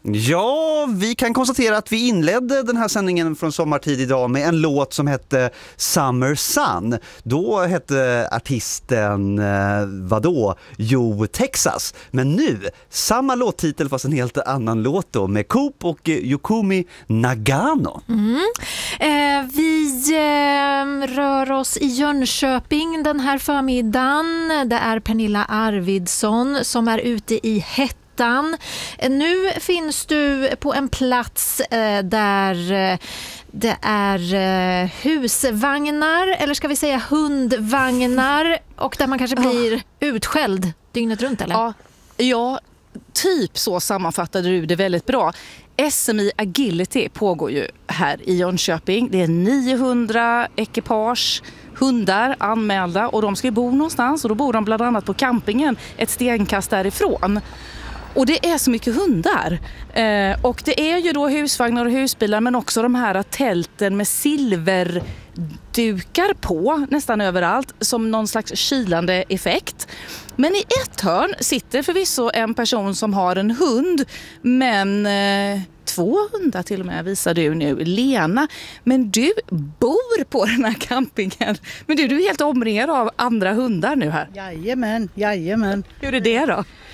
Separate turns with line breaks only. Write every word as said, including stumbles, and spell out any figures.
Ja, vi kan konstatera att vi inledde den här sändningen från sommartid idag med en låt som hette Summer Sun. Då hette artisten, eh, vadå? Jo, Texas. Men nu, samma låttitel fast en helt annan låt då med Coop och Yukumi Nagano.
Mm. Eh, vi eh, rör oss i Jönköping den här förmiddagen. Det är Pernilla Arvidsson som är ute i hett. Nu finns du på en plats eh, där eh, det är eh, husvagnar, eller ska vi säga hundvagnar, och där man kanske blir oh. utskälld dygnet runt, eller?
Ja, ja, typ så sammanfattade du det väldigt bra. S M I Agility pågår ju här i Jönköping. Det är niohundra ekipage hundar anmälda och de ska bo någonstans, och då bor de bland annat på campingen ett stenkast därifrån. Och det är så mycket hundar. Eh, och det är ju då husvagnar och husbilar, men också de här tälten med silverdukar på nästan överallt som någon slags kylande effekt. Men i ett hörn sitter förvisso en person som har en hund, men eh, två hundar till och med visar du nu, Lena. Men du bor på den här campingen. Men du, du är helt omringad av andra hundar nu här.
Jajamän, jajamän.
Hur är det då?